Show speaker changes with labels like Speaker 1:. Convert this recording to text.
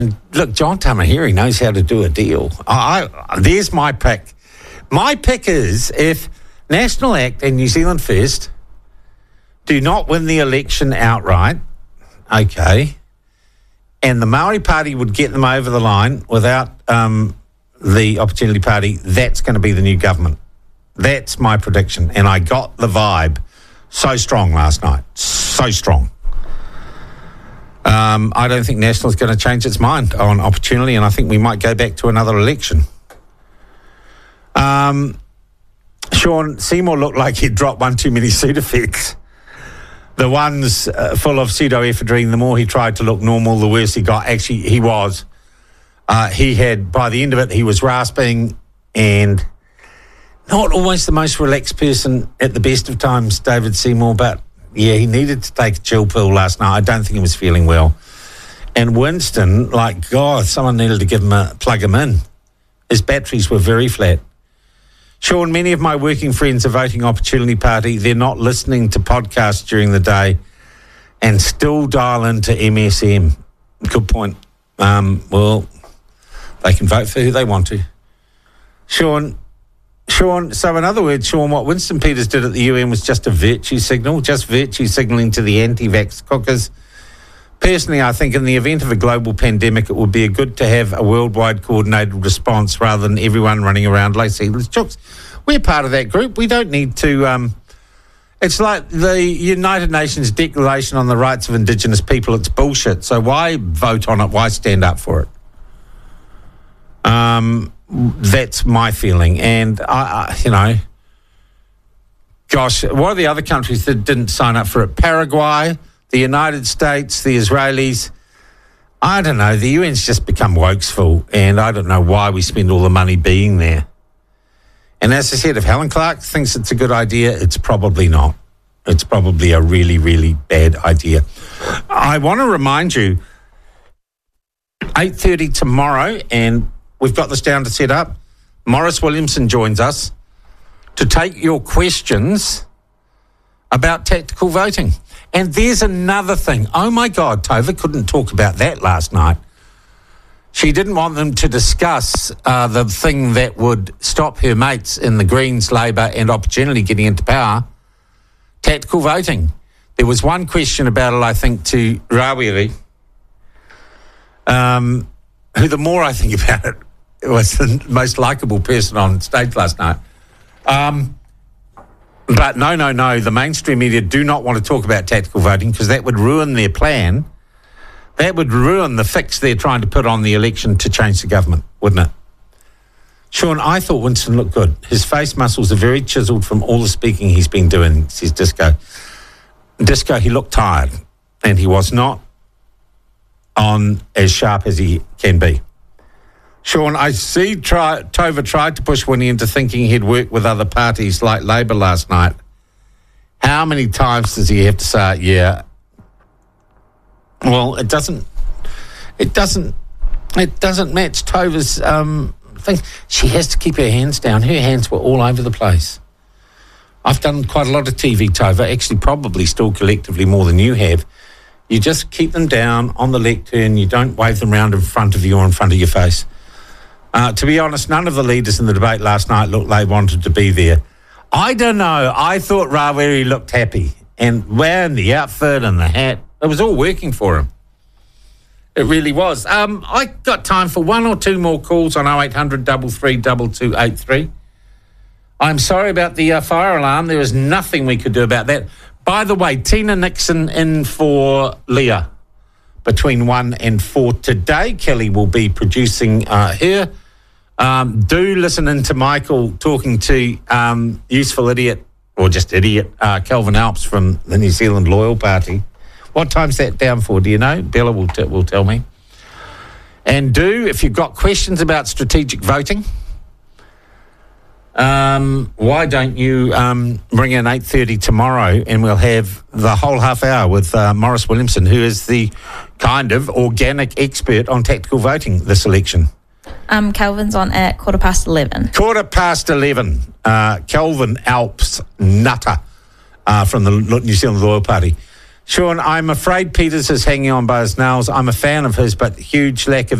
Speaker 1: Look, John Tamahiri knows how to do a deal. There's my pick. My pick is if National Act and New Zealand First do not win the election outright, okay, and the Maori Party would get them over the line without the Opportunity Party, that's going to be the new government. That's my prediction. And I got the vibe so strong last night. So strong. I don't think National is going to change its mind on Opportunity, and I think we might go back to another election. Sean, Seymour looked like he'd dropped one too many Sudafeds. The ones full of pseudoephedrine, the more he tried to look normal, the worse he got. Actually, he was. He had, by the end of it, he was rasping and not always the most relaxed person at the best of times, David Seymour, but yeah, he needed to take a chill pill last night. I don't think he was feeling well. And Winston, like, God, someone needed to plug him in. His batteries were very flat. Sean, many of my working friends are voting Opportunity Party. They're not listening to podcasts during the day and still dial into MSM. Good point. Well, they can vote for who they want to. Sean, so in other words, Sean, what Winston Peters did at the UN was just a virtue signal, just virtue signalling to the anti-vax cookers. Personally, I think in the event of a global pandemic, it would be good to have a worldwide coordinated response rather than everyone running around like seedless chooks. We're part of that group. We don't need to... it's like the United Nations Declaration on the Rights of Indigenous People. It's bullshit. So why vote on it? Why stand up for it? That's my feeling. And, gosh, what are the other countries that didn't sign up for it? Paraguay, the United States, the Israelis. I don't know. The UN's just become wokesful, and I don't know why we spend all the money being there. And as I said, if Helen Clark thinks it's a good idea, it's probably not. It's probably a really, really bad idea. I want to remind you, 8:30 tomorrow, and we've got this down to set up. Morris Williamson joins us to take your questions about tactical voting. And there's another thing. Oh, my God, Tova couldn't talk about that last night. She didn't want them to discuss the thing that would stop her mates in the Greens, Labour and Opportunity getting into power, tactical voting. There was one question about it, I think, to Rawiri, who the more I think about it, was the most likeable person on stage last night. But no, the mainstream media do not want to talk about tactical voting because that would ruin their plan. That would ruin the fix they're trying to put on the election to change the government, wouldn't it? Sean, I thought Winston looked good. His face muscles are very chiselled from all the speaking he's been doing, says Disco. Disco, he looked tired, and he was not on as sharp as he can be. Sean, I see Tova tried to push Winnie into thinking he'd work with other parties like Labour last night. How many times does he have to say it? Yeah. Well, it doesn't match Tova's thing. She has to keep her hands down. Her hands were all over the place. I've done quite a lot of TV, Tova, actually probably still collectively more than you have. You just keep them down on the lectern. You don't wave them around in front of you or in front of your face. To be honest, none of the leaders in the debate last night looked like they wanted to be there. I don't know. I thought Rawiri looked happy. And wearing the outfit and the hat, it was all working for him. It really was. I got time for one or two more calls on 0800 33 2283. I'm sorry about the fire alarm. There was nothing we could do about that. By the way, Tina Nixon in for Leah between 1 and 4 today. Kelly will be producing her. Do listen in to Michael talking to useful idiot, or just idiot, Kelvin Alps from the New Zealand Loyal Party. What time's that down for, do you know? Bella will tell me. And if you've got questions about strategic voting, why don't you bring in 8:30 tomorrow, and we'll have the whole half hour with Morris Williamson, who is the kind of organic expert on tactical voting this election.
Speaker 2: Kelvin's on at 11:15.
Speaker 1: 11:15. Kelvin Alps Nutter from the New Zealand Loyal Party. Sean, I'm afraid Peters is hanging on by his nails. I'm a fan of his, but huge lack of